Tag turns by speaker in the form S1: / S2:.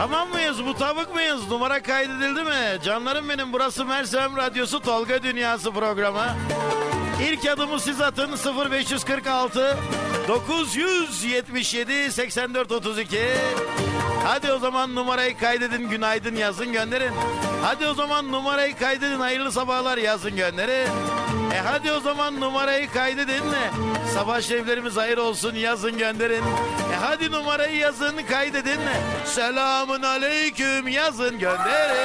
S1: Tamam mıyız? Mutabık mıyız? Numara kaydedildi mi? Canlarım benim, burası Mersem Radyosu Tolga Dünyası programı. İlk adımı siz atın. 0546 977 84 32. Hadi o zaman numarayı kaydedin, günaydın yazın, gönderin. Hadi o zaman numarayı kaydedin, hayırlı sabahlar yazın, gönderin. Hadi o zaman numarayı kaydedin, sabah şeriflerimiz hayır olsun yazın, gönderin. Hadi numarayı yazın, kaydedin. Selamun aleyküm yazın, gönderin.